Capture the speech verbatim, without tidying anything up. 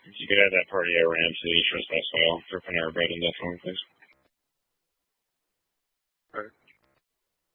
If you could add that party I ran to the East West West file for Panera Bread and Death Form, please.